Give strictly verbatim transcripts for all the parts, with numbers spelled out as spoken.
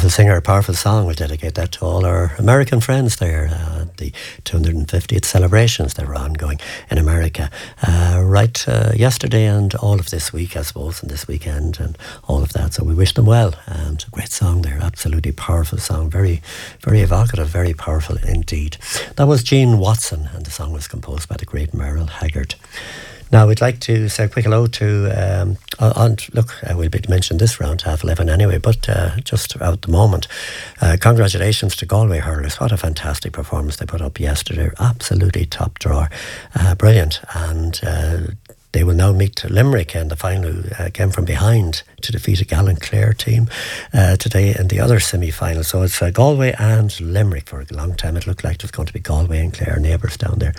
powerful singer, a powerful song. We'll dedicate that to all our American friends there. Uh, the two hundred fiftieth celebrations that were ongoing in America uh, right uh, yesterday and all of this week, I suppose, and this weekend and all of that. So we wish them well. And it's a great song there, absolutely powerful song, very, very evocative, very powerful indeed. That was Gene Watson, and the song was composed by the great Merle Haggard. Now, we'd like to say a quick hello to, um, and look, uh, we'll be mentioning this round half eleven anyway, but uh, just at the moment, uh, congratulations to Galway hurlers. What a fantastic performance they put up yesterday. Absolutely top drawer. Uh, brilliant. And uh, they will now meet Limerick in the final, uh, came from behind to defeat a Gallen-Clare team uh, today in the other semi-final. So it's uh, Galway and Limerick. For a long time it looked like it was going to be Galway and Clare, neighbours down there.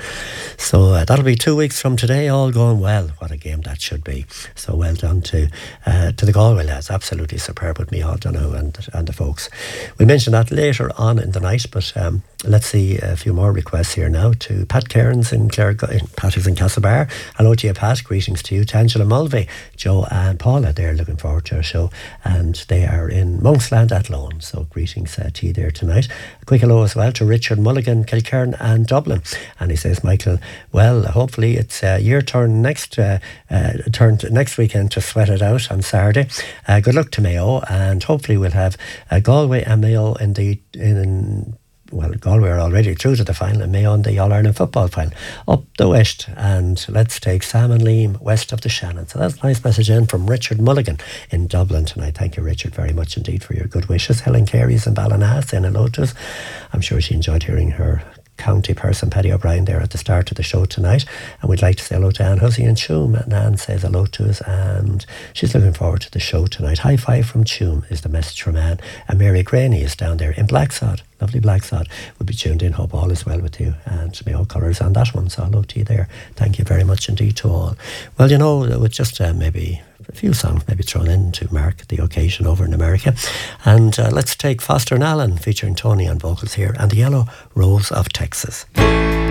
So uh, that'll be two weeks from today, all going well. What a game that should be. So well done to uh, to the Galway lads. Absolutely superb with Micheál Donoghue and, and the folks. We'll mention that later on in the night, but um, let's see a few more requests here now to Pat Cairns in Clare, Pat is in Castlebar. Hello to you, Pat. Greetings to you. To Angela Mulvey, Joe and Paula, they're looking forward to our show, and they are in Monksland at Lone. So greetings uh, to you there tonight. A quick hello as well to Richard Mulligan, Kilcairn and Dublin. And he says, Michael, well, hopefully it's uh, your turn next uh, uh, turn to next weekend to sweat it out on Saturday. Uh, good luck to Mayo, and hopefully we'll have uh, Galway and Mayo in the in well, Galway are already through to the final, and Mayo in the All-Ireland football final. Up the west, and let's take Sam and Liam west of the Shannon. So that's a nice message in from Richard Mulligan in Dublin tonight. Thank you, Richard, very much indeed for your good wishes. Helen Carey's in Ballina saying hello to us. I'm sure she enjoyed hearing her county person Paddy O'Brien there at the start of the show tonight, and we'd like to say hello to Anne Hussey in Tuam, and Anne says hello to us and she's looking forward to the show tonight. High five from Tuam is the message from Anne, and Mary Graney is down there in Blacksod, lovely Blacksod, will be tuned in. Hope all is well with you, and Mayo colours on that one, so hello to you there. Thank you very much indeed to all. Well, you know, with just uh, maybe a few songs maybe thrown in to mark the occasion over in America. And uh, let's take Foster and Allen featuring Tony on vocals here, and the Yellow Rose of Texas.